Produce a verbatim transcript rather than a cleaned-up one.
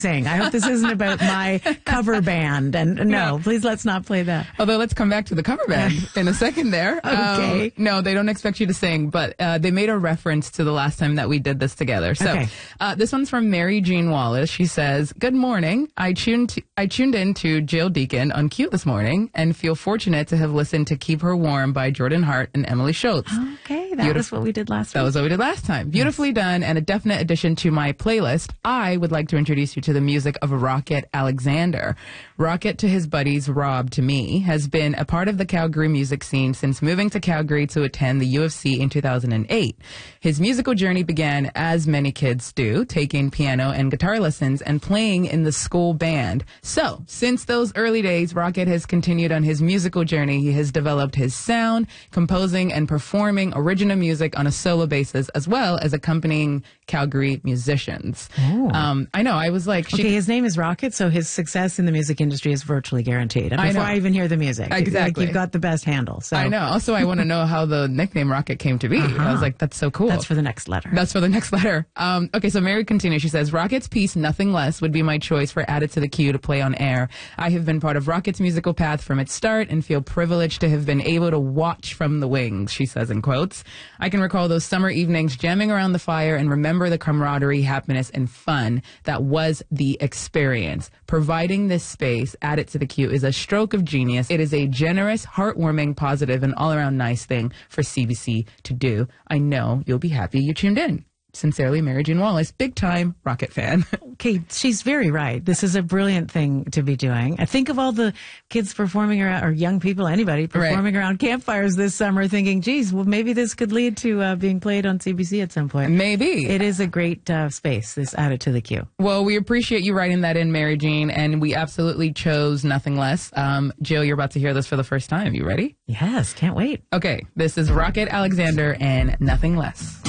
Saying, I hope this isn't about my cover band. And no, no, please let's not play that. Although let's come back to the cover band in a second there. Okay. Um, no, they don't expect you to sing, but uh, they made a reference to the last time that we did this together. So okay. uh, this one's from Mary Jean Wallace. She says, "Good morning. I tuned to, I tuned in to Jill Deacon on Q this morning and feel fortunate to have listened to Keep Her Warm by Jordan Hart and Emily Schultz." Okay, that Beautif- was what we did last That week. was what we did last time. Beautifully yes. done and a definite addition to my playlist. I would like to introduce you to the music of Rocket Alexander. Rocket, to his buddies Rob to me, has been a part of the Calgary music scene since moving to Calgary to attend the U of C in two thousand eight. His musical journey began, as many kids do, taking piano and guitar lessons and playing in the school band. So, since those early days, Rocket has continued on his musical journey. He has developed his sound, composing and performing original music on a solo basis, as well as accompanying Calgary musicians. Um, I know, I was like... She, okay, his name is Rocket, so his success in the music industry is virtually guaranteed. And before I, I even hear the music. Exactly. Like, you've got the best handle. So. I know. Also, I want to know how the nickname Rocket came to be. Uh-huh. I was like, that's so cool. That's for the next letter. That's for the next letter. Um, okay, so Mary continues. She says, Rocket's piece, Nothing Less, would be my choice for Added to the Queue to play on air. I have been part of Rocket's musical path from its start and feel privileged to have been able to watch from the wings, she says in quotes. I can recall those summer evenings jamming around the fire and remember the camaraderie, happiness, and fun that was the experience. Providing this space, Added to the Queue, is a stroke of genius. It is a generous, heartwarming, positive, and all-around nice thing for C B C to do. I know you'll be happy you tuned in. Sincerely, Mary Jean Wallace, big-time Rocket fan. Okay, she's very right. This is a brilliant thing to be doing. I think of all the kids performing around, or young people, anybody, performing right. around campfires this summer thinking, geez, well, maybe this could lead to uh, being played on C B C at some point. Maybe. It is a great uh, space, this Added to the Queue. Well, we appreciate you writing that in, Mary Jean, and we absolutely chose Nothing Less. Um, Jill, you're about to hear this for the first time. You ready? Yes, can't wait. Okay, this is Rocket Alexander and Nothing Less.